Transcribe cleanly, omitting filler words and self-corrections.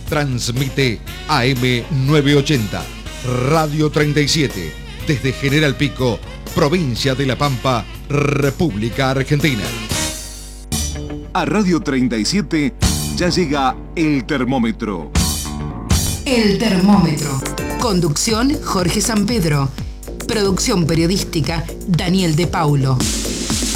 Transmite AM 980, Radio 37, desde General Pico, provincia de La Pampa, República Argentina. A Radio 37 ya llega El Termómetro. El Termómetro. Conducción Jorge San Pedro. Producción periodística Daniel de Paulo.